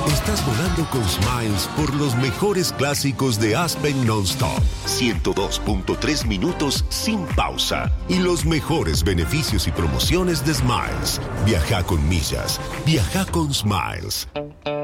Estás volando con Smiles por los mejores clásicos de Aspen Non-Stop. 102.3 minutos sin pausa. Y los mejores beneficios y promociones de Smiles. Viaja con millas. Viaja con Smiles.